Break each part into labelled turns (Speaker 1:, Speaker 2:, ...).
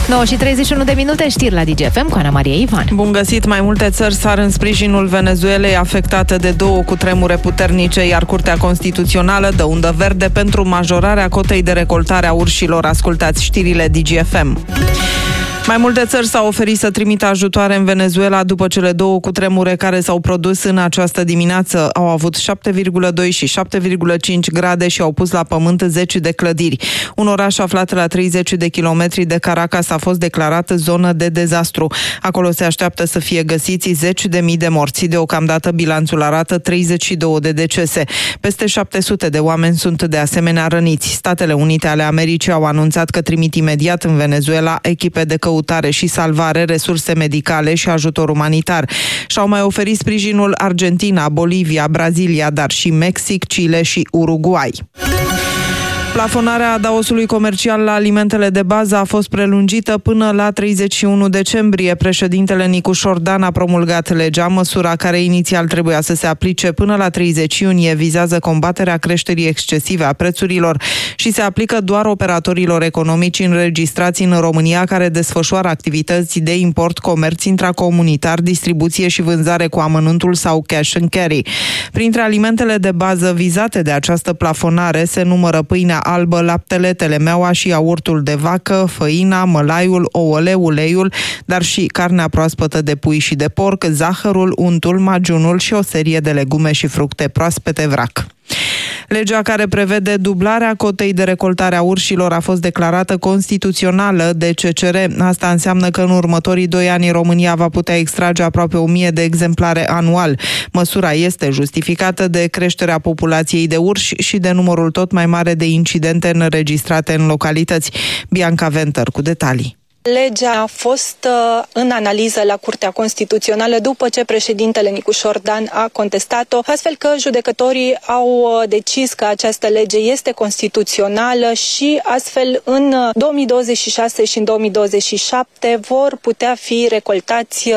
Speaker 1: 9:31 știri la DGFM cu Ana Maria Ivan.
Speaker 2: Bun găsit! Mai multe țări sar în sprijinul Venezuelei afectate de 2 cutremure puternice, iar Curtea Constituțională dă undă verde pentru majorarea cotei de recoltare a urșilor. Ascultați știrile DGFM. Mai multe țări s-au oferit să trimită ajutoare în Venezuela după cele 2 cutremure care s-au produs în această dimineață. Au avut 7,2 și 7,5 grade și au pus la pământ 10 de clădiri. Un oraș aflat la 30 de kilometri de Caracas a fost declarat zonă de dezastru. Acolo se așteaptă să fie găsiți 10.000 de morți. Deocamdată bilanțul arată 32 de decese. Peste 700 de oameni sunt de asemenea răniți. Statele Unite ale Americii au anunțat că trimit imediat în Venezuela echipe de căutare și salvare, resurse medicale și ajutor umanitar. Și-au mai oferit sprijinul Argentina, Bolivia, Brazilia, dar și Mexic, Chile și Uruguay. Plafonarea adaosului comercial la alimentele de bază a fost prelungită până la 31 decembrie. Președintele Nicușor Dan a promulgat legea. Măsura care inițial trebuia să se aplice până la 30 iunie vizează combaterea creșterii excesive a prețurilor și se aplică doar operatorilor economici înregistrați în România care desfășoară activități de import, comerț intracomunitar, distribuție și vânzare cu amănuntul sau cash and carry. Printre alimentele de bază vizate de această plafonare se numără pâinea albă, laptele, telemeaua și iaurtul de vacă, făina, mălaiul, ouăle, uleiul, dar și carnea proaspătă de pui și de porc, zahărul, untul, magiunul și o serie de legume și fructe proaspete vrac. Legea care prevede dublarea cotei de recoltare a urșilor a fost declarată constituțională de CCR. Asta înseamnă că în următorii 2 ani România va putea extrage aproape 1000 de exemplare anual. Măsura este justificată de creșterea populației de urși și de numărul tot mai mare de incidente înregistrate în localități. Bianca Venter cu detalii.
Speaker 3: Legea a fost în analiză la Curtea Constituțională după ce președintele Nicușor Dan a contestat-o, astfel că judecătorii au decis că această lege este constituțională și astfel în 2026 și în 2027 vor putea fi recoltați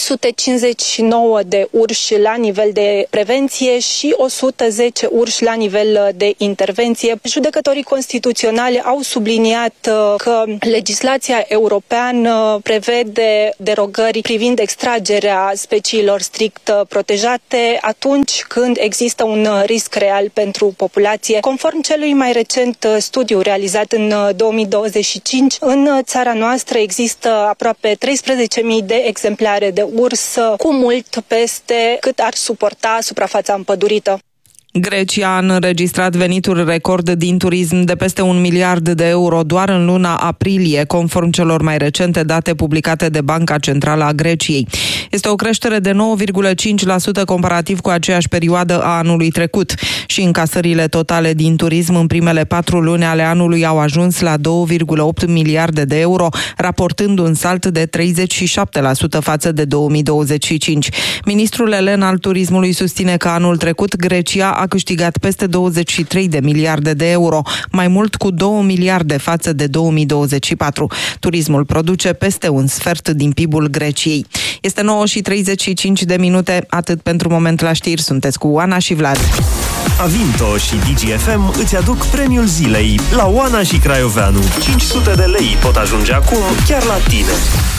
Speaker 3: 859 de urși la nivel de prevenție și 110 urși la nivel de intervenție. Judecătorii constituționali au subliniat că legislația europeană prevede derogări privind extragerea speciilor strict protejate atunci când există un risc real pentru populație. Conform celui mai recent studiu realizat în 2025, în țara noastră există aproape 13.000 de exemplare de urs, cu mult peste cât ar suporta suprafața împădurită.
Speaker 2: Grecia a înregistrat venituri record din turism de peste 1 miliard de euro doar în luna aprilie, conform celor mai recente date publicate de Banca Centrală a Greciei. Este o creștere de 9,5% comparativ cu aceeași perioadă a anului trecut și încasările totale din turism în primele 4 luni ale anului au ajuns la 2,8 miliarde de euro, raportând un salt de 37% față de 2025. Ministrul elen al turismului susține că anul trecut Grecia a câștigat peste 23 de miliarde de euro, mai mult cu 2 miliarde față de 2024. Turismul produce peste un sfert din PIB-ul Greciei. Este 9:35, atât pentru moment la știri. Sunteți cu Oana și Vlad.
Speaker 4: Avinto și DGFM îți aduc premiul zilei la Oana și Craioveanu. 500 de lei pot ajunge acum chiar la tine.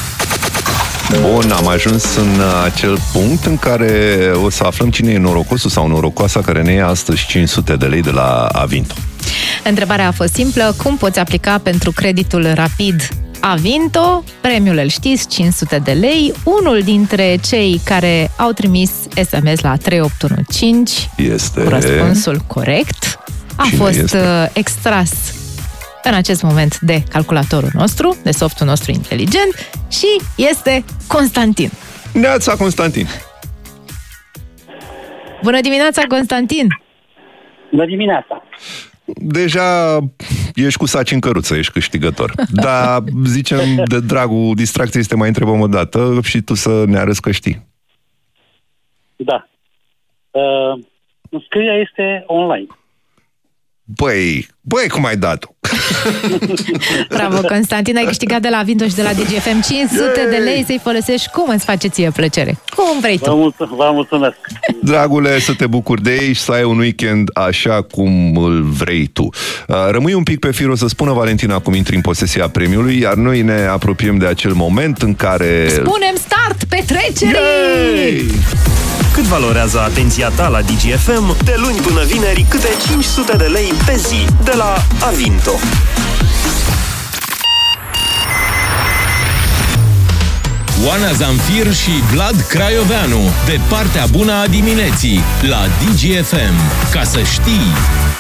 Speaker 5: Bun, am ajuns în acel punct în care o să aflăm cine e norocosul sau norocoasa care ne ia astăzi 500 de lei de la Avinto.
Speaker 1: Întrebarea a fost simplă: cum poți aplica pentru creditul rapid Avinto? Premiul îl știți, 500 de lei. Unul dintre cei care au trimis SMS la 3815
Speaker 5: este...
Speaker 1: cu răspunsul corect a fost extras în acest moment de calculatorul nostru, de softul nostru inteligent, și este Constantin.
Speaker 5: Neața, Constantin!
Speaker 1: Bună dimineața, Constantin!
Speaker 6: Bună dimineața!
Speaker 5: Deja ești cu saci în căruță, ești câștigător. Dar, zicem, de dragul distracției, este mai întrebăm o dată și tu să ne arăți că știi.
Speaker 6: Da. Înscrierea este online.
Speaker 5: Băi, cum ai dat-o?
Speaker 1: Bravo, Constantin, ai câștigat de la Avinto și de la DGFM 500 de lei să-i folosești cum îți face ție plăcere. Cum vrei tu.
Speaker 6: Vă mulțumesc.
Speaker 5: Dragule, să te bucuri de ei și să ai un weekend așa cum îl vrei tu. Rămâi un pic pe fir, o să spună Valentina cum intri în posesia premiului, iar noi ne apropiem de acel moment în care...
Speaker 1: Spunem start petrecerii!
Speaker 5: Yay!
Speaker 4: Cât valorează atenția ta la DGFM? De luni până vineri, câte 500 de lei pe zi de la Avinto.
Speaker 7: Oana Zamfir și Vlad Craioveanu, de partea bună a dimineții, la DGFM. Ca să știi...